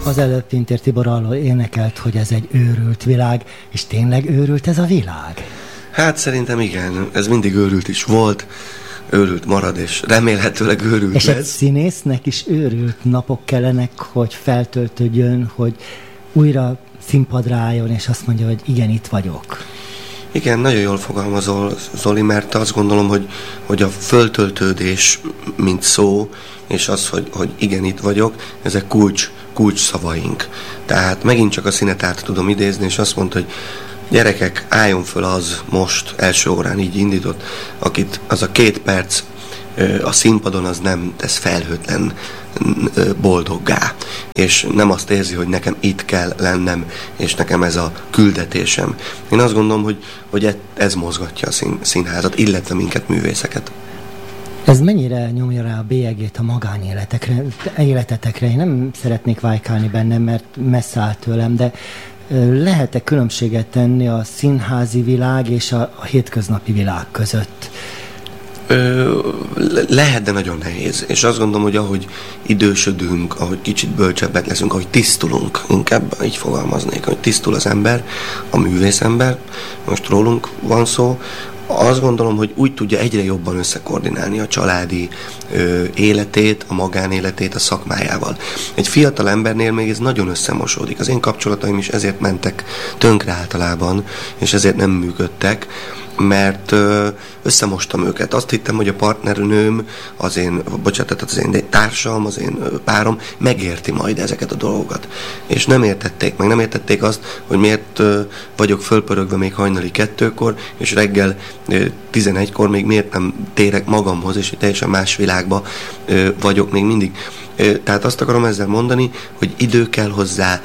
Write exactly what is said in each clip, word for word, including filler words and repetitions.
Az előbb Pintér Tibor arról énekelt, hogy ez egy őrült világ, és tényleg őrült ez a világ? Hát szerintem igen, ez mindig őrült is volt, őrült marad, és remélhetőleg őrült és lesz. És egy színésznek is őrült napok kellenek, hogy feltöltődjön, hogy újra színpadra álljon, és azt mondja, hogy igen, itt vagyok. Igen, nagyon jól fogalmazol, Zoli, mert azt gondolom, hogy, hogy a föltöltődés, mint szó, és az, hogy, hogy igen, itt vagyok, ezek kulcs, kulcs szavaink. Tehát megint csak a Színetárt tudom idézni, és azt mondta, hogy gyerekek, álljon föl az most, első órán így indított, akit az a két perc a színpadon az nem tesz felhőtlen boldoggá, és nem azt érzi, hogy nekem itt kell lennem, és nekem ez a küldetésem. Én azt gondolom, hogy, hogy ez mozgatja a szín, színházat, illetve minket, művészeket. Ez mennyire nyomja rá a bélyegét a magánéletekre, életetekre? Én nem szeretnék vájkálni bennem, mert messze áll tőlem, de lehet-e különbséget tenni a színházi világ és a, a hétköznapi világ között? Ö, lehet, de nagyon nehéz. És azt gondolom, hogy ahogy idősödünk, ahogy kicsit bölcsebbek leszünk, ahogy tisztulunk, inkább így fogalmaznék, hogy tisztul az ember, a művészember, most rólunk van szó, azt gondolom, hogy úgy tudja egyre jobban összekoordinálni a családi ö, életét, a magánéletét a szakmájával. Egy fiatal embernél még ez nagyon összemosódik. Az én kapcsolataim is ezért mentek tönkre általában, és ezért nem működtek, mert ö, összemostam őket. Azt hittem, hogy a partnernőm, az én, bocsánat, az én társam, az én párom megérti majd ezeket a dolgokat. És nem értették meg, nem értették azt, hogy miért ö, vagyok fölpörögve még hajnali kettőkor, és reggel ö, tizenegykor még miért nem térek magamhoz, és teljesen más világba ö, vagyok még mindig. Tehát azt akarom ezzel mondani, hogy idő kell hozzá,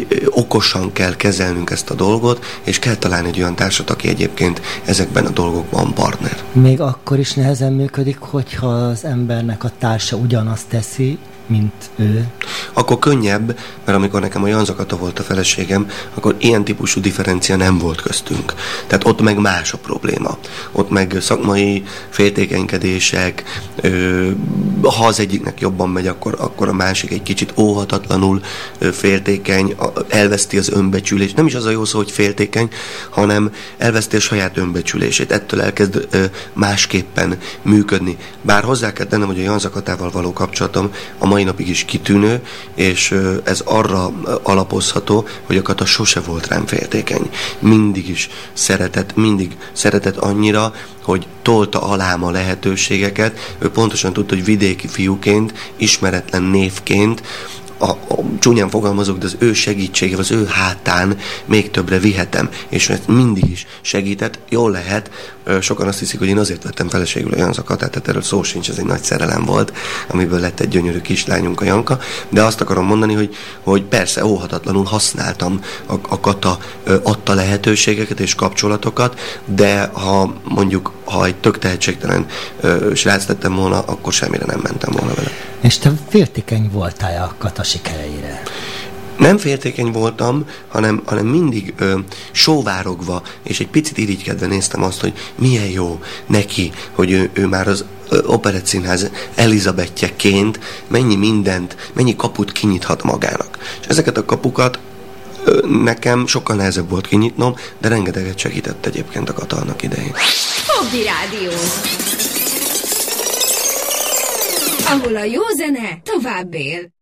okosan kell kezelnünk ezt a dolgot, és kell találni egy olyan társat, aki egyébként ezekben a dolgokban partner. Még akkor is nehezen működik, hogyha az embernek a társa ugyanazt teszi, mint ő? Akkor könnyebb, mert amikor nekem a Janza Kata volt a feleségem, akkor ilyen típusú differencia nem volt köztünk. Tehát ott meg más a probléma. Ott meg szakmai féltékenykedések, ö, ha az egyiknek jobban megy, akkor, akkor a másik egy kicsit óhatatlanul ö, féltékeny, elveszti az önbecsülést. Nem is az a jó szó, hogy féltékeny, hanem elveszti a saját önbecsülését. Ettől elkezd ö, másképpen működni. Bár hozzá kell tennem, hogy a Janza Katával való kapcsolatom a mai napig is kitűnő, és ez arra alapozható, hogy a Kata sose volt rám féltékeny. Mindig is szeretett, mindig szeretett annyira, hogy tolta alám a lehetőségeket. Ő pontosan tudta, hogy vidéki fiúként, ismeretlen névként, a, a csúnyán fogalmazok, de az ő segítségével, az ő hátán még többre vihetem, és ezt mindig is segített. Jól lehet, sokan azt hiszik, hogy én azért vettem feleségül a Janza Katát, tehát erről szó sincs, ez egy nagy szerelem volt, amiből lett egy gyönyörű kislányunk, a Janka, de azt akarom mondani, hogy, hogy persze óhatatlanul használtam a, a Kata adta lehetőségeket és kapcsolatokat, de ha mondjuk, ha egy tök tehetségtelen srác lettem volna, akkor semmire nem mentem volna vele. És te féltékeny voltál a Kata sikereire? Nem féltékeny voltam, hanem, hanem mindig ö, sóvárogva, és egy picit irigykedve néztem azt, hogy milyen jó neki, hogy ő, ő már az Operett Színház Elizabethjeként mennyi mindent, mennyi kaput kinyithat magának. És ezeket a kapukat ö, nekem sokkal nehezebb volt kinyitnom, de rengeteget segített egyébként a Kata annak idején. Fogdi Rádió, ahol a jó zene tovább él.